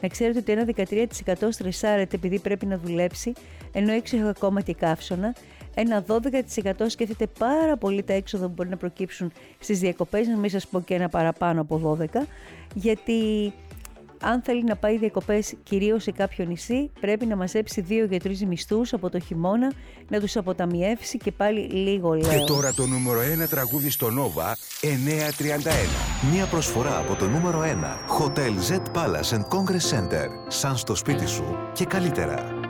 Να ξέρετε ότι ένα 13% στρεσάρεται επειδή πρέπει να δουλέψει, ενώ έξω έχω ακόμα και καύσωνα. Ένα 12% σκέφτεται πάρα πολύ τα έξοδα που μπορεί να προκύψουν στις διακοπές, να μην σας πω και ένα παραπάνω από 12, γιατί αν θέλει να πάει διακοπές κυρίως σε κάποιο νησί, πρέπει να μαζέψει 2 για 3 μισθούς από το χειμώνα, να τους αποταμιεύσει και πάλι λίγο λέω. Και τώρα το νούμερο 1 τραγούδι στο Nova 931. Μία προσφορά από το νούμερο 1 Hotel Z Palace and Congress Center. Σαν στο σπίτι σου και καλύτερα.